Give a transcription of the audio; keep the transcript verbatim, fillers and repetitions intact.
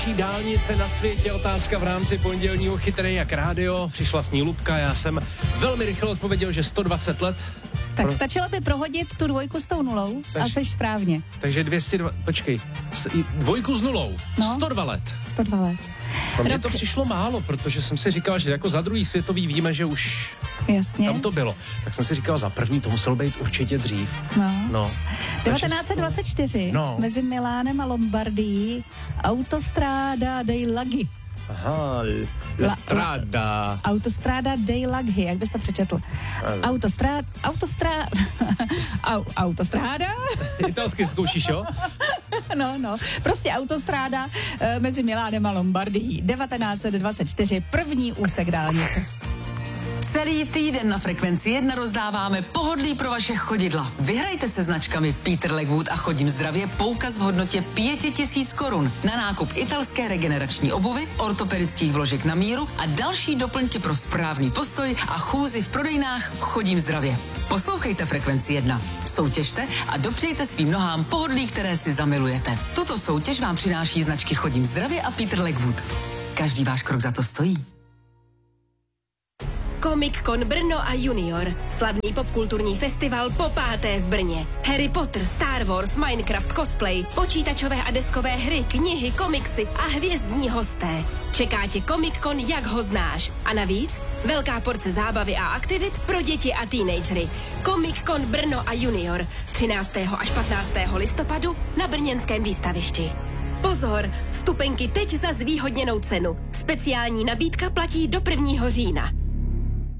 Dálnice na světě, otázka v rámci pondělního Chytrý jak rádio. Přišla s ní Lubka, já jsem velmi rychle odpověděl, že sto dvacet let. Tak Pro... stačilo by prohodit tu dvojku s tou nulou Takže, a seš správně. Takže dvě stě dva, počkej, s, dvojku s nulou, no, sto dva let. sto dva let. No mně Rok... to přišlo málo, protože jsem si říkal, že jako za druhý světový víme, že už Jasně. tam to bylo. Tak jsem si říkal, za první to muselo být určitě dřív. No. no. devatenáct set dvacet čtyři no. mezi Milánem a Lombardií Autostrada dei Laghi. Aha, La Strada. Autostrada dei Laghi, jak bys to přečetl? Autostrada, autostrada, Au, autostráda? Italsky zkoušíš, jo? No, no, prostě autostráda e, mezi Milánem a Lombardií, devatenáct set dvacet čtyři, první úsek dálnice. Celý týden na Frekvenci jedna rozdáváme pohodlí pro vaše chodidla. Vyhrajte se značkami Peter Legwood a Chodím zdravě poukaz v hodnotě pět tisíc korun na nákup italské regenerační obuvy, ortopedických vložek na míru a další doplňky pro správný postoj a chůzi v prodejnách Chodím zdravě. Poslouchejte Frekvenci jedna, soutěžte a dopřejte svým nohám pohodlí, které si zamilujete. Tuto soutěž vám přináší značky Chodím zdravě a Peter Legwood. Každý váš krok za to stojí. Comic Con Brno a Junior. Slavný popkulturní festival po páté v Brně. Harry Potter, Star Wars, Minecraft, cosplay, počítačové a deskové hry, knihy, komiksy a hvězdní hosté. Čeká tě Comic Con, jak ho znáš. A navíc velká porce zábavy a aktivit pro děti a teenagery. Comic Con Brno a Junior. třináctého až patnáctého listopadu na brněnském výstavišti. Pozor, vstupenky teď za zvýhodněnou cenu. Speciální nabídka platí do prvního října.